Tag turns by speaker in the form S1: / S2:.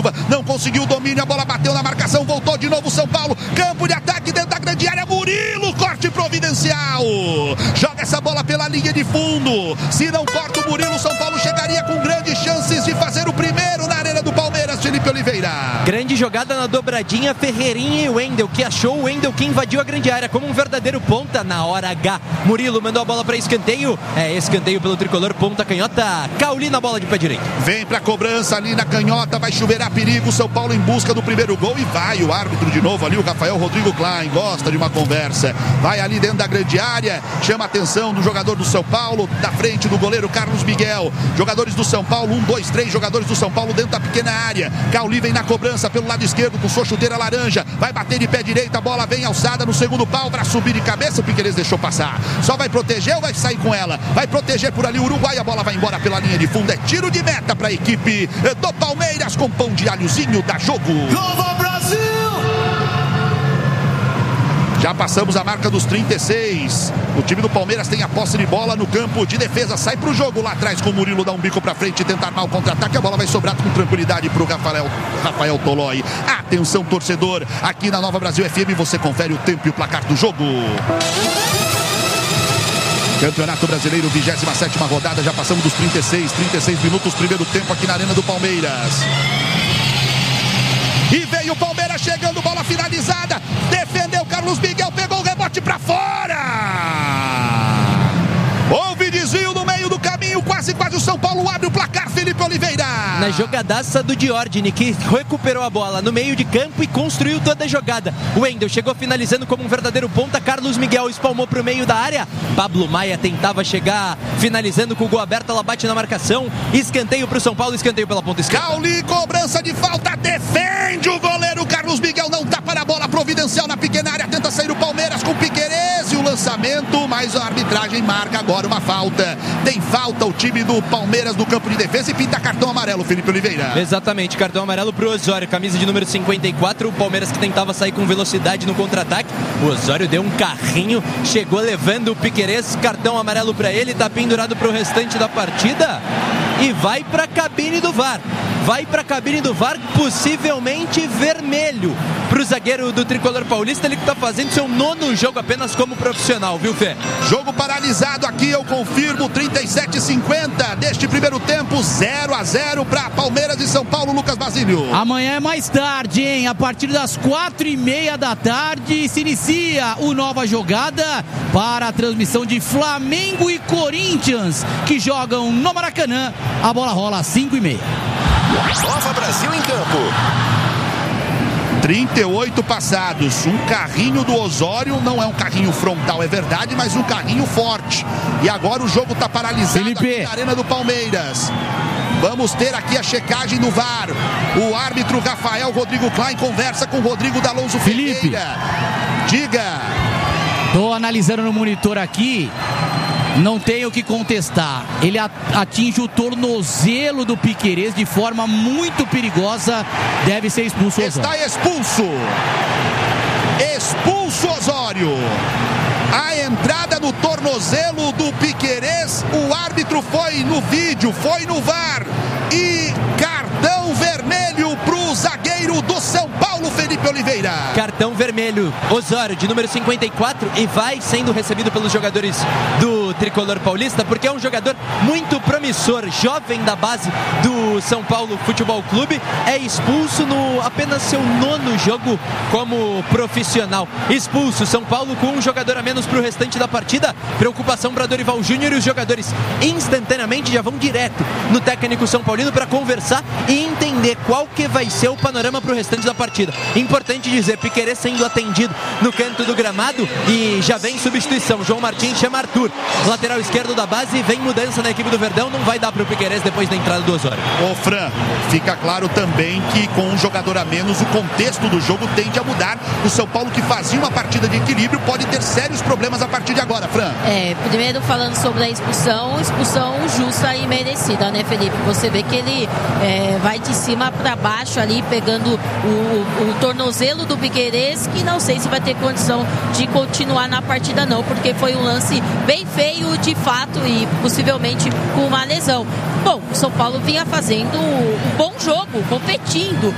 S1: tentativa, não conseguiu o domínio, a bola bateu na marcação, voltou de novo São Paulo, campo de ataque dentro da grande área, Murilo, corte providencial, joga essa bola pela linha de fundo, se não corta o Murilo, São Paulo chegaria com grandes chances de fazer o primeiro na arena do Palmeiras, Felipe Oliveira.
S2: Grande jogada na dobradinha, Ferreirinha e Wendel, que achou o Wendel que invadiu a grande área como um verdadeiro ponta na hora H. Murilo mandou a bola para escanteio, escanteio pelo tricolor, ponta canhota, Cauli na bola de pé direito.
S1: Vem pra cobrança ali na canhota, vai chuveirar perigo, São Paulo em busca do primeiro gol e vai o árbitro de novo ali, o Rafael Rodrigo Klein, gosta de uma conversa, vai ali dentro da grande área, chama a atenção do jogador do São Paulo, da frente do goleiro Carlos Miguel, jogadores do São Paulo, 1, 2, 3 jogadores do São Paulo dentro da pequena área, Cauli vem na cobrança pelo lado esquerdo com sua chuteira laranja, vai bater de pé direito, a bola vem alçada no segundo pau para subir de cabeça, o Piquerez deixou passar, só vai proteger ou vai sair com ela? Vai proteger por ali o Uruguai, a bola vai embora pela linha de fundo, é tiro de meta para a equipe do Palmeiras com pão de alhozinho da Jogo.
S3: Nova Brasil!
S1: Já passamos a marca dos 36. O time do Palmeiras tem a posse de bola no campo de defesa. Sai pro jogo lá atrás com o Murilo, dá um bico pra frente e tentar armar o contra-ataque. A bola vai sobrar com tranquilidade pro Rafael Tolói. Atenção, torcedor. Aqui na Nova Brasil FM você confere o tempo e o placar do jogo. Campeonato Brasileiro, 27ª rodada. Já passamos dos 36 minutos. Primeiro tempo aqui na Arena do Palmeiras. E veio o Palmeiras chegando, bola finalizada, defendeu Carlos Miguel, pegou o rebote pra fora. Houve desvio no meio do caminho, quase o São Paulo abre o placar, Felipe Oliveira.
S2: Na jogadaça do Diordini, que recuperou a bola no meio de campo e construiu toda a jogada. O Wendel chegou finalizando como um verdadeiro ponta, Carlos Miguel espalmou pro meio da área. Pablo Maia tentava chegar finalizando com o gol aberto, ela bate na marcação. Escanteio pro São Paulo, escanteio pela ponta esquerda.
S1: Cauli, cobrança de falta, defende o goleiro Carlos Miguel, não tapa na bola, providencial na pequena área, tenta sair o Palmeiras com o Piquerez e o lançamento, mas a arbitragem marca agora uma falta. Tem falta o time do Palmeiras no campo de defesa e pinta cartão amarelo, Felipe Oliveira.
S2: Exatamente, cartão amarelo pro Osório, camisa de número 54, o Palmeiras que tentava sair com velocidade no contra-ataque. O Osório deu um carrinho, chegou levando o Piquerez, cartão amarelo pra ele, tá pendurado pro restante da partida e vai pra cabine do VAR. Vai para a cabine do VAR, possivelmente vermelho para o zagueiro do tricolor paulista, ele que está fazendo seu 9º jogo apenas como profissional, viu, Fê?
S1: Jogo paralisado aqui, eu confirmo, 37:50 deste primeiro tempo, 0-0 para Palmeiras e São Paulo, Lucas Basílio.
S4: Amanhã é mais tarde, hein? A partir das 4:30 da tarde se inicia o Nova Jogada para a transmissão de Flamengo e Corinthians, que jogam no Maracanã. A bola rola às 5:30.
S3: Nova Brasil em campo.
S1: 38 passados, um carrinho do Osório, não é um carrinho frontal, é verdade, mas um carrinho forte. E agora o jogo está paralisado aqui na Arena do Palmeiras. Vamos ter aqui a checagem do VAR. O árbitro Rafael Rodrigo Klein conversa com o Rodrigo D'Alonso Ferreira. Diga.
S4: Tô analisando no monitor aqui. Não tenho o que contestar. Ele atinge o tornozelo do Piquerez de forma muito perigosa. Deve ser expulso o Osório.
S1: Está expulso. Expulso Osório. A entrada no tornozelo do Piquerez. O árbitro foi no vídeo, foi no VAR. E cartão vermelho pro zagueiro do São Paulo, Felipe Oliveira.
S2: Cartão vermelho, Osório, de número 54, e vai sendo recebido pelos jogadores do tricolor paulista, porque é um jogador muito promissor, jovem da base do São Paulo Futebol Clube, é expulso no apenas seu 9º jogo como profissional. Expulso, São Paulo com um jogador a menos para o restante da partida. Preocupação para Dorival Júnior, e os jogadores instantaneamente já vão direto no técnico São Paulino para conversar e entender qual que vai ser o panorama para o restante da partida. Importante dizer, Piquerez sendo atendido no canto do gramado e já vem substituição. João Martins chama Arthur, lateral esquerdo da base, vem mudança na equipe do Verdão, não vai dar para o Piquerez depois da entrada do Osório.
S1: Ô Fran, fica claro também que com um jogador a menos o contexto do jogo tende a mudar. O São Paulo, que fazia uma partida de equilíbrio, pode ter sérios problemas a partir de agora, Fran.
S5: Primeiro falando sobre a expulsão justa e merecida, né, Felipe? Você vê que ele vai de cima para baixo ali, pegando o tornozelo do Piquerez, que não sei se vai ter condição de continuar na partida não, porque foi um lance bem feio de fato e possivelmente com uma lesão. Bom, o São Paulo vinha fazendo um bom jogo, competindo,